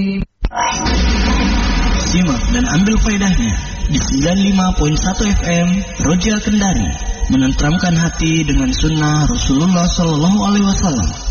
Simak dan ambil faedahnya di 95.1 FM Roja Kendari, menenteramkan hati dengan sunnah Rasulullah SAW.